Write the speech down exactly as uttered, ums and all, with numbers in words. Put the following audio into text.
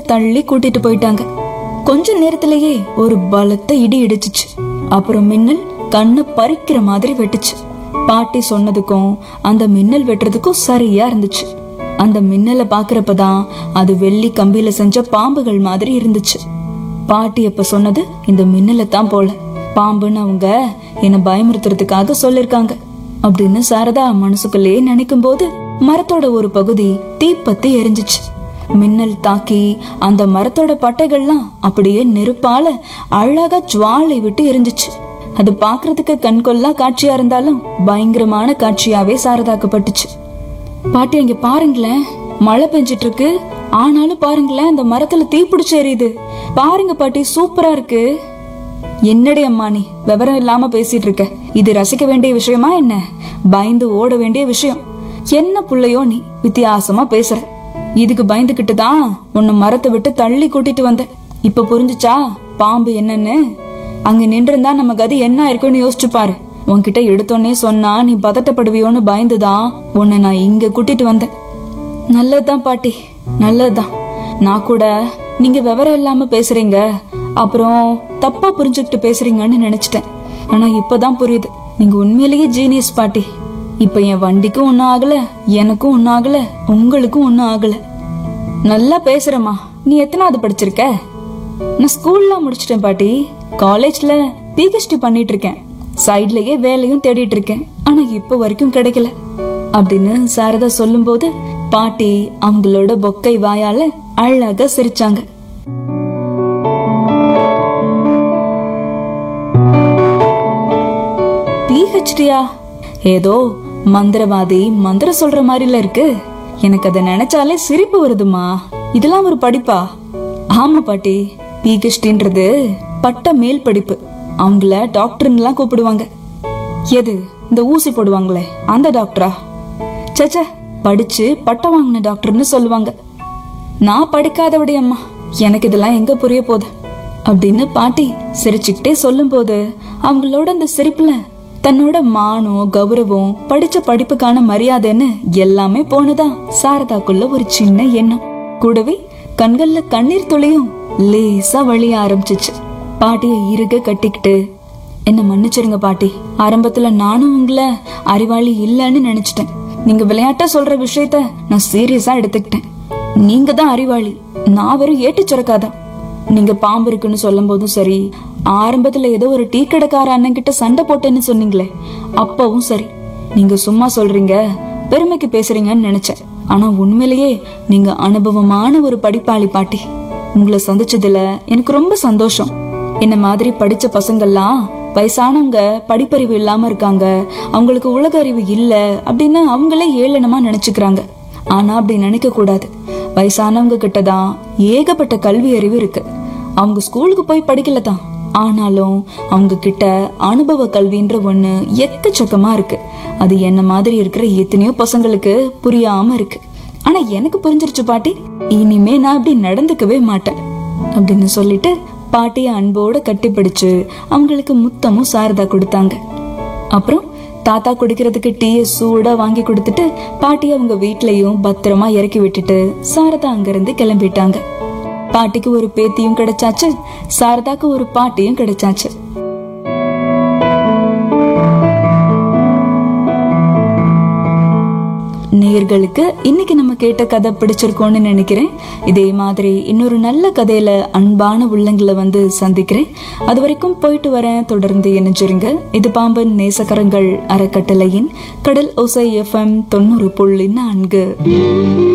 தள்ளி கூட்டிட்டு போயிட்டாங்க. கொஞ்ச நேரத்திலேயே ஒரு பலத்த இடி இடிச்சுச்சு. அப்புறம் மின்னல் கண்ணை பறிக்கிற மாதிரி வெட்டுச்சு. பாட்டி சொன்னதுக்கும் அந்த மின்னல் வெட்டுறதுக்கும் சரியா இருந்துச்சு. அந்த மின்னலை பாக்குறப்பதான் அது வெள்ளி கம்பியில செஞ்ச பாம்புகள் மாதிரி இருந்துச்சு. பாட்டி அப்ப சொன்னது இந்த மின்னலை தான் போல. பாம்புன்னு அவங்க என்ன பயமுறுத்துறதுக்காக சொல்லிருக்காங்க அப்படின்னு சாரதா மனசுக்குள்ளேயே நினைக்கும் போது மரத்தோட ஒரு பகுதி தீப்பத்தி எரிஞ்சிச்சு. மின்னல் தாக்கி அந்த மரத்தோட பட்டைகள்லாம் அப்படியே நெருப்பால அழகா ஜுவாலை விட்டு எரிஞ்சிச்சு. அது பாக்குறதுக்கு கண்கொள்ளா காட்சியா இருந்தாலும் பயங்கரமான காட்சியாவே சாரதாக்கப்பட்டுச்சு. பாட்டி அங்க பாருங்களேன், மழை பெஞ்சிட்டு இருக்கு, ஆனாலும் பாருங்களேன் அந்த மரத்துல தீப்பிடிச்சு எரியுது. பாருங்க பாட்டி, சூப்பரா இருக்கு. என்னடி அம்மா நீ விவரம் இல்லாம பேசிட்டு இருக்க? இது ரசிக்க வேண்டிய விஷயமா என்ன? பயந்து ஓட வேண்டிய விஷயம். என்ன புள்ளையோ நீ வித்தியாசமா பேசுற. இதுக்கு பயந்துகிட்டு தான் உன்னை மரத்தை விட்டு தள்ளி கூட்டிட்டு வந்த. இப்ப புரிஞ்சுச்சா பாம்பு என்னன்னு? அங்க நின்றுந்தா நம்ம கதி என்ன இருக்குன்னு யோசிச்சு பாரு. உன்கிட்ட எடுத்தோன்னே சொன்னா நீ பதட்டப்படுவியோன்னு பயந்துதான் உன்னை நான் இங்க கூட்டிட்டு வந்தேன். நல்லதுதான் பாட்டி, நல்லதுதான். நான் கூட நீங்க விவரம் இல்லாம பேசுறீங்க, அப்புறம் தப்பா புரிஞ்சுக்கிட்டு பேசுறீங்கன்னு நினைச்சிட்டேன். ஆனா இப்பதான் புரியுது, நீங்க உண்மையிலேயே ஜீனியஸ் பாட்டி. இப்ப என் வண்டிக்கும் ஒன்னும் ஆகல, எனக்கும் ஒன்னும் ஆகல, உங்களுக்கும் ஒன்னும் ஆகல. நல்லா பேசுறமா. நீ எத்தனாவது படிச்சிருக்க? நான் ஸ்கூல்லாம் முடிச்சிட்டேன் பாட்டி. காலேஜ்ல பிஹெச்டி பண்ணிட்டு இருக்கேன். சைட்லயே வேலையும் தேடிட்டு இருக்கேன். ஆனா இப்ப வரைக்கும் கிடைக்கல அப்படின்னு சாரதா சொல்லும் போது பாட்டி அவங்களோட பொக்கை வாயால அழகா சிரிச்சாங்க. பிஹெச்டியா? ஏதோ மந்திரவாதி மந்திர சொல்ற மாதிரில இருக்கு. எனக்கு அதை நினைச்சாலே சிரிப்பு வருதுமா. இதெல்லாம் ஒரு படிப்பா? ஆமா பாட்டி, பிஹெச்டின்றது பட்ட மேல் படிப்பு. அவங்கள டாக்டர்லாம் கூப்பிடுவாங்க. எது, இந்த ஊசி போடுவாங்களே அந்த டாக்டரா? சச்சா, படிச்சு பட்டம் வாங்கின டாக்டர்னு சொல்லுவாங்க. நான் படிக்காதவடி அம்மா, எனக்கு இதெல்லாம் எங்க புரிய போகுது அப்படின்னு பாட்டி சிரிச்சுக்கிட்டே சொல்லும் போது அவங்களோட அந்த சிரிப்புல தன்னோட மானம், கௌரவம், படிச்ச படிப்புக்கான மரியாதைன்னு எல்லாமே போனதா சாரதாக்குள்ள ஒரு சின்ன எண்ணம். கூடவே கண்கள்ல கண்ணீர் துளியும் லேசா வழிய ஆரம்பிச்சிச்சு. பாட்டிய இறுக கட்டிக்கிட்டு, என்ன மன்னிச்சிருங்க பாட்டி, ஆரம்பத்துல நானும் உங்களை அறிவாளி இல்லன்னு நினைச்சிட்டேன். நீங்க விளையாட்டா சொல்ற விஷயத்த நான் சீரியஸா எடுத்துக்கிட்டேன். நீங்க தான் அறிவாளி, நான் வெறும் ஏட்டு சுரக்காதான். நீங்க பாம்பு இருக்குன்னு சொல்லும் போதும் சரி, ஆரம்பத்துல ஏதோ ஒரு டீ கடைக்கார அண்ணன் கிட்ட சண்டை போட்டேன்னு சொன்னீங்களே அப்பவும் சரி, நீங்க சும்மா சொல்றீங்க, பெருமைக்கு பேசுறீங்கன்னு நினைச்சேன். ஆனா உண்மையிலேயே நீங்க அனுபவமான ஒரு படிப்பாளி பாட்டி. உங்களை சந்திச்சதுல எனக்கு ரொம்ப சந்தோஷம். என்ன மாதிரி படிச்ச பசங்கள்லாம் வயசானவங்க படிப்பறிவு இல்லாம இருக்காங்க, அவங்களுக்கு உலக அறிவு இல்ல அப்படின்னு அவங்களே ஏளனமா நினைச்சுக்கிறாங்க. ஆனா அப்படி நினைக்க கூடாது. வயசானவங்க கிட்டதான் ஏகப்பட்ட கல்வி அறிவு இருக்கு. அவங்க ஸ்கூலுக்கு போய் படிக்கலதான், ஆனாலும் அவங்க கிட்ட அனுபவ கல்வின்ற ஒண்ணு எக்கச்சக்கமா இருக்கு. அது என்ன மாதிரி இருக்கிற எத்தனையோ பசங்களுக்கு புரியாம இருக்கு. ஆனா எனக்கு புரிஞ்சிருச்சு பாட்டி, இனிமே நான் அப்படி நடந்துக்கவே மாட்டேன் அப்படின்னு சொல்லிட்டு பாட்டிய அன்போட கட்டிப்பிடிச்சு அவங்களுக்கு முத்தமும் சாரதா கொடுத்தாங்க. அப்புறம் தாத்தா குடிக்கிறதுக்கு டீயை சூடா வாங்கி கொடுத்துட்டு பாட்டி அவங்க வீட்லயும் பத்திரமா இறக்கி விட்டுட்டு சாரதா அங்கிருந்து கிளம்பிட்டாங்க. பாட்டிக்கு ஒரு பேத்தியும் கிடைச்சாச்சு, சாரதாக்கு ஒரு பாட்டியும் கிடைச்சாச்சு. நேயர்களுக்கு இன்னைக்கு நம்ம கேட்ட கதை பிடிச்சிருக்கோம்னு நினைக்கிறேன். இதே மாதிரி இன்னொரு நல்ல கதையில அன்பான உள்ளங்களை வந்து சந்திக்கிறேன். அது வரைக்கும் போயிட்டு வரேன். தொடர்ந்து இணைஞ்சிருங்க. இது பாம்பன் நேசக்கரங்கள் அறக்கட்டளையின் கடல் ஓசை எஃப்எம் தொண்ணூறு புள்ளி நான்கு.